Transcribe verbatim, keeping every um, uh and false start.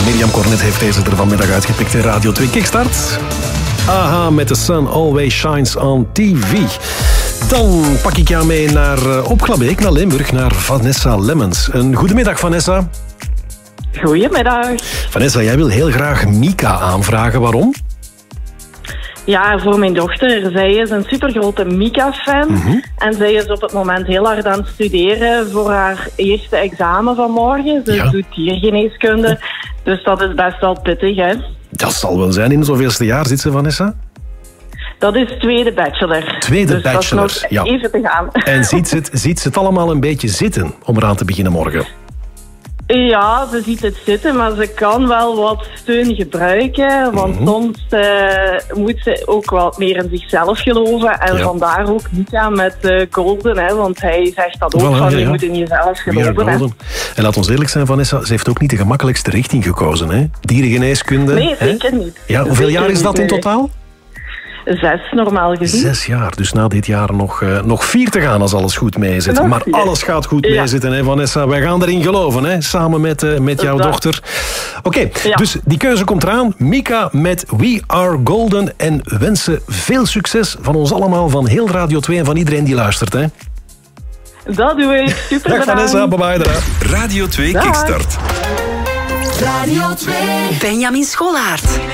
Mirjam Cornet heeft deze er vanmiddag uitgepikt in Radio twee Kickstart. Aha, met The Sun Always Shines on T V. Dan pak ik jou mee naar uh, Opklabeek, naar Limburg, naar Vanessa Lemmens. Een goedemiddag, Vanessa. Goedemiddag. Vanessa, jij wil heel graag Mika aanvragen. Waarom? Ja, voor mijn dochter. Zij is een supergrote Mika-fan. Mm-hmm. En zij is op het moment heel hard aan het studeren voor haar eerste examen van morgen. Ze ja. doet diergeneeskunde. Dus dat is best wel pittig, hè? Dat zal wel zijn. In zoveelste jaar zit ze, Vanessa? Dat is tweede bachelor. Tweede dus bachelor, dat is nog ja. even te gaan. En ziet ze, het, ziet ze het allemaal een beetje zitten om eraan te beginnen morgen? Ja, ze ziet het zitten, maar ze kan wel wat steun gebruiken. Want mm-hmm. soms uh, moet ze ook wat meer in zichzelf geloven. En ja. vandaar ook Mika met uh, Golden. Hè, want hij zegt dat ook, voilà, van ja, je ja. moet in jezelf geloven. Hè. En laat ons eerlijk zijn, Vanessa, ze heeft ook niet de gemakkelijkste richting gekozen. Hè? Dierengeneeskunde. Nee, zeker hè? niet. Ja, hoeveel zeker jaar is dat niet, in totaal? Nee. Zes, normaal gezien. Zes jaar. Dus na dit jaar nog, uh, nog vier te gaan als alles goed meezit. Nog maar vier. alles gaat goed ja. meezitten, hè, Vanessa. Wij gaan erin geloven, hè, samen met, uh, met jouw dat. dochter. Oké, okay, ja. dus die keuze komt eraan. Mika met We Are Golden. En we wensen veel succes van ons allemaal, van heel Radio twee en van iedereen die luistert. Hè. Dat doe ik. Super Dag Vanessa, bye bye. Radio twee Dag. Kickstart. Radio twee. Benjamin Schollaert.